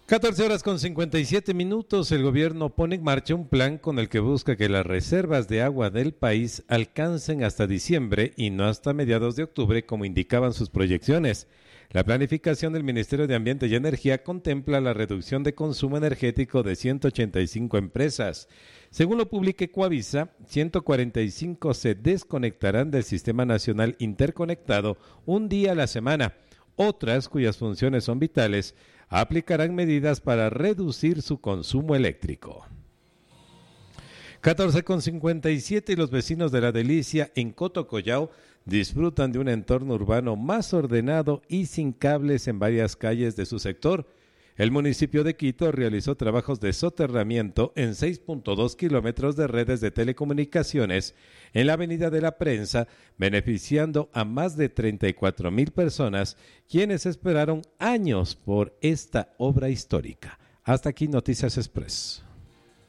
14 horas con 57 minutos, el gobierno pone en marcha un plan con el que busca que las reservas de agua del país alcancen hasta diciembre y no hasta mediados de octubre, como indicaban sus proyecciones. La planificación del Ministerio de Ambiente y Energía contempla la reducción de consumo energético de 185 empresas. Según lo publica Ecuavisa, 145 se desconectarán del Sistema Nacional Interconectado un día a la semana. Otras, cuyas funciones son vitales, aplicarán medidas para reducir su consumo eléctrico. 14:57 y los vecinos de La Delicia en Cotocollao disfrutan de un entorno urbano más ordenado y sin cables en varias calles de su sector. El municipio de Quito realizó trabajos de soterramiento en 6.2 kilómetros de redes de telecomunicaciones en la Avenida de la Prensa, beneficiando a más de 34,000 personas, quienes esperaron años por esta obra histórica. Hasta aquí Noticias Express.